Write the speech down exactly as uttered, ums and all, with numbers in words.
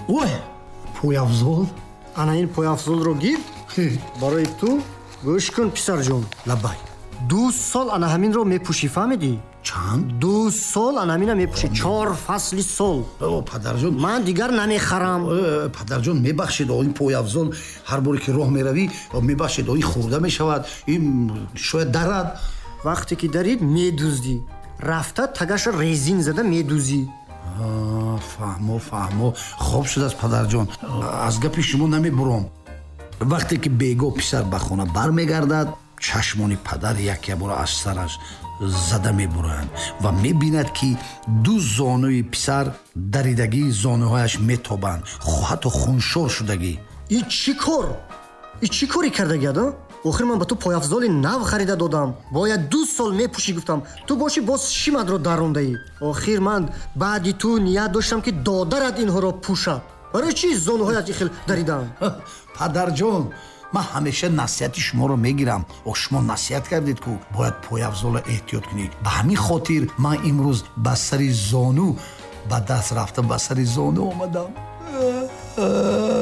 ой пойафзол ана ин пойафзолро гир барои ту гӯш кун писарҷон. лабай ду сол ана ҳаминро мепӯшӣ, фаҳмидӣ? чанд ду сол ана ҳамина мепӯшӣ, чор фасли сол. о падарҷон ман дигар намехарам. Э, падарҷон мебахшед ин пойафзол ҳар боре ки роҳ меравӣ мебахшед ин хурда мешавад, ин шояд дарад. вақте ки дарид медуздӣ, рафта тагаша резин зада медузӣ. фаҳмо фаҳмо хоб шудааст падарҷон, аз гапи шумо намебурам. вақте ки бегоҳ писар ба хона бармегардад, чашмони падар як ябора аз сараш зада мебуранд ва мебинад ки ду зонуи писар даридагии зонуҳояш метобанд, ҳатто хуншор шудагӣ. И чӣ кор? И чӣ кори кардагиада? охир ман ба ту пойафзоли нав харида додам. Бояд ду сол мепӯшӣ гуфтам. Ту бошӣ боз шиматро дарондаӣ. охир ман баъди ту ният доштам ки додарат инҳоро пӯшад. барои чӣ зонуҳоят ихел даридаам? падарҷон ман ҳамеша насиҳати шуморо мегирам. ох шумо насиҳат кардед ку бояд пойафзола эҳтиёт кунед. ба ҳамин хотир ман имрӯз ба сари зону ба даст рафта ба сари зону омадам.